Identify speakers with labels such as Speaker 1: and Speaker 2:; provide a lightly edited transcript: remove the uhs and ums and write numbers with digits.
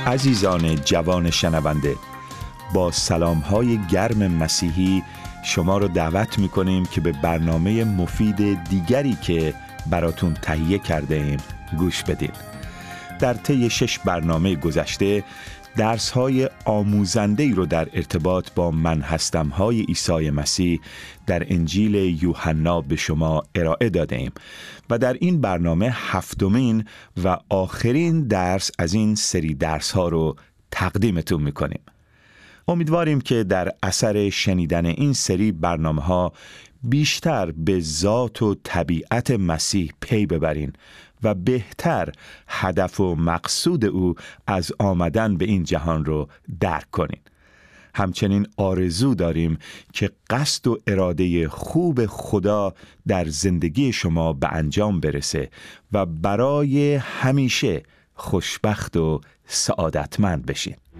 Speaker 1: عزیزان جوان شنونده، با سلام‌های گرم مسیحی شما رو دعوت می‌کنیم که به برنامه مفید دیگری که براتون تهیه کرده ایم گوش بدین. در طی 6 برنامه گذشته درس‌های آموزنده‌ای رو در ارتباط با من هستم‌های عیسی مسیح در انجیل یوحنا به شما ارائه داده ایم و در این برنامه 7مین و آخرین درس از این سری درس‌ها رو تقدیمتون می‌کنیم. امیدواریم که در اثر شنیدن این سری برنامه‌ها بیشتر به ذات و طبیعت مسیح پی ببرین و بهتر هدف و مقصود او از آمدن به این جهان رو درک کنین. همچنین آرزو داریم که قصد و اراده خوب خدا در زندگی شما به انجام برسه و برای همیشه خوشبخت و سعادتمند بشین.